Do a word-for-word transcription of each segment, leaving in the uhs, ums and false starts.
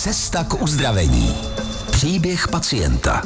Cesta k uzdravení. Příběh pacienta.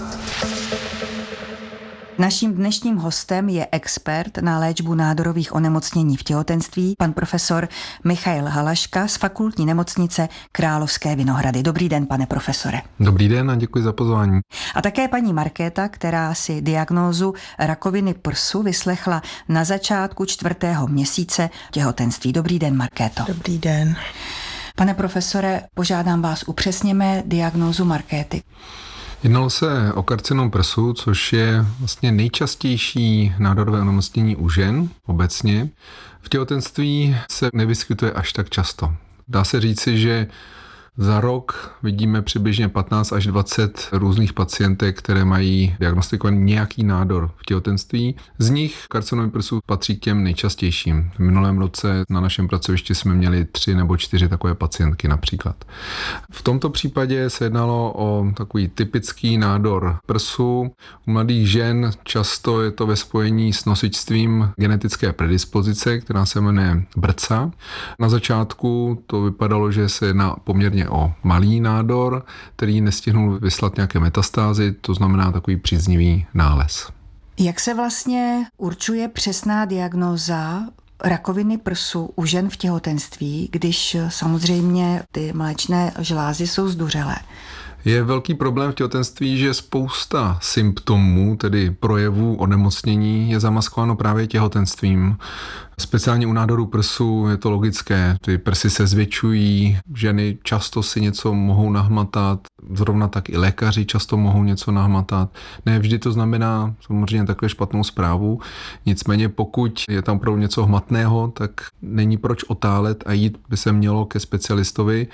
Naším dnešním hostem je expert na léčbu nádorových onemocnění v těhotenství, pan profesor Michail Halaška z Fakultní nemocnice Královské Vinohrady. Dobrý den, pane profesore. Dobrý den a děkuji za pozvání. A také paní Markéta, která si diagnózu rakoviny prsu vyslechla na začátku čtvrtého měsíce těhotenství. Dobrý den, Markéto. Dobrý den. Pane profesore, požádám vás, upřesněme diagnózu Markéty. Jednalo se o karcinom prsu, což je vlastně nejčastější nádorové onemocnění u žen obecně. V těhotenství se nevyskytuje až tak často. Dá se říci, že za rok vidíme přibližně patnáct až dvacet různých pacientek, které mají diagnostikovaný nějaký nádor v těhotenství. Z nich karcinom prsu patří k těm nejčastějším. V minulém roce na našem pracovišti jsme měli tři nebo čtyři takové pacientky například. V tomto případě se jednalo o takový typický nádor prsu. U mladých žen často je to ve spojení s nosičstvím genetické predispozice, která se jmenuje B R C A. Na začátku to vypadalo, že se jedná poměrně o malý nádor, který nestihnul vyslat nějaké metastázy, to znamená takový příznivý nález. Jak se vlastně určuje přesná diagnóza rakoviny prsu u žen v těhotenství, když samozřejmě ty mléčné žlázy jsou zduřelé? Je velký problém v těhotenství, že spousta symptomů, tedy projevů onemocnění, je zamaskováno právě těhotenstvím. Speciálně u nádoru prsu je to logické. Ty prsy se zvětšují, ženy často si něco mohou nahmatat, zrovna tak i lékaři často mohou něco nahmatat. Ne vždy to znamená samozřejmě takhle špatnou zprávu, nicméně pokud je tam opravdu něco hmatného, tak není proč otálet a jít by se mělo ke specialistovi,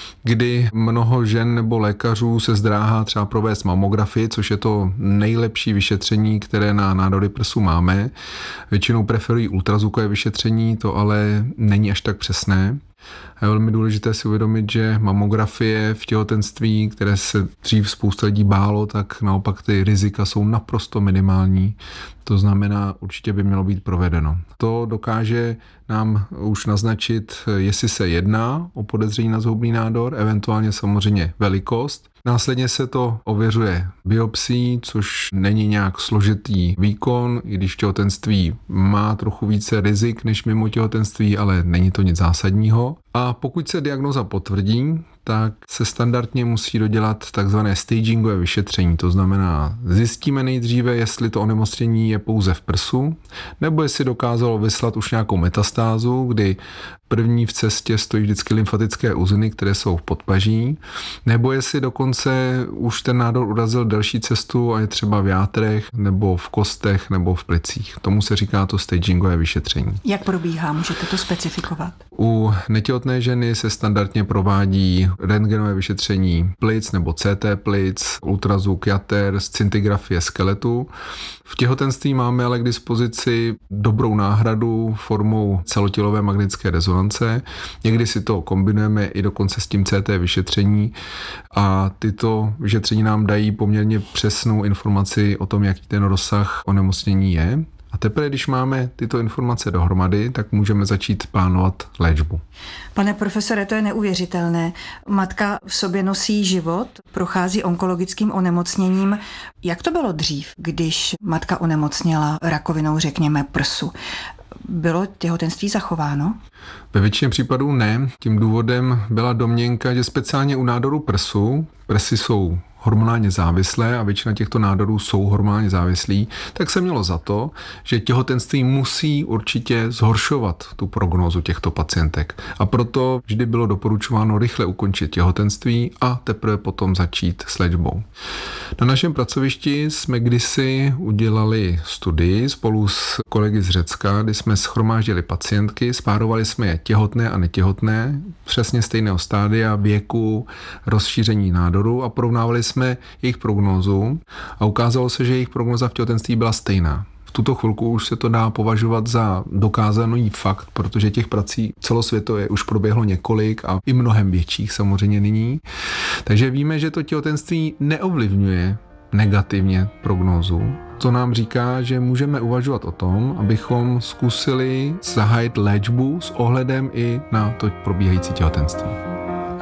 kdy mnoho žen nebo lékařů se zdráhá třeba provést mamografii, což je to nejlepší vyšetření, které na nádory prsu máme. Většinou preferují ultrazvukové vyšetření, to ale není až tak přesné. A je velmi důležité si uvědomit, že mamografie v těhotenství, které se dřív spousta lidí bálo, tak naopak ty rizika jsou naprosto minimální. To znamená, určitě by mělo být provedeno. To dokáže nám už naznačit, jestli se jedná o podezření na zhoubný nádor, eventuálně samozřejmě velikost. Následně se to ověřuje biopsií, což není nějak složitý výkon, i když v těhotenství má trochu více rizik než mimo těhotenství, ale není to nic zásadního. A pokud se diagnóza potvrdí, tak se standardně musí dodělat takzvané stagingové vyšetření. To znamená, zjistíme nejdříve, jestli to onemocnění je pouze v prsu, nebo jestli dokázalo vyslat už nějakou metastázu, kdy první v cestě stojí vždycky lymfatické uzly, které jsou v podpaží, nebo jestli dokonce už ten nádor urazil delší cestu a je třeba v játrech, nebo v kostech, nebo v plicích. Tomu se říká to stagingové vyšetření. Jak probíhá? Můžete to specifikovat? U netěhotné ženy se standardně provádí rentgenové vyšetření plic nebo C T plic, ultrazvuk jater, scintigrafie skeletu. V těhotenství máme ale k dispozici dobrou náhradu formou celotělové magnetické rezonance. Někdy si to kombinujeme i dokonce s tím C T vyšetření a tyto vyšetření nám dají poměrně přesnou informaci o tom, jaký ten rozsah onemocnění je. A teprve, když máme tyto informace dohromady, tak můžeme začít plánovat léčbu. Pane profesore, to je neuvěřitelné. Matka v sobě nosí život, prochází onkologickým onemocněním. Jak to bylo dřív, když matka onemocněla rakovinou, řekněme, prsu? Bylo těhotenství zachováno? Ve většině případů ne. Tím důvodem byla domněnka, že speciálně u nádoru prsu, prsy jsou hormonálně závislé a většina těchto nádorů jsou hormonálně závislí, tak se mělo za to, že těhotenství musí určitě zhoršovat tu prognózu těchto pacientek. A proto vždy bylo doporučováno rychle ukončit těhotenství a teprve potom začít s léčbou. Na našem pracovišti jsme kdysi udělali studii spolu s kolegy z Řecka, kdy jsme shromáždili pacientky, spárovali jsme je těhotné a netěhotné, přesně stejného stádia, věku, rozšíření nádoru a porovnávali jsme jejich prognózu a ukázalo se, že jejich prognóza v těhotenství byla stejná. V tuto chvilku už se to dá považovat za dokázaný fakt, protože těch prací celosvětově už proběhlo několik a i mnohem větších samozřejmě nyní. Takže víme, že to těhotenství neovlivňuje negativně prognózu. To nám říká, že můžeme uvažovat o tom, abychom zkusili zahájit léčbu s ohledem i na to probíhající těhotenství.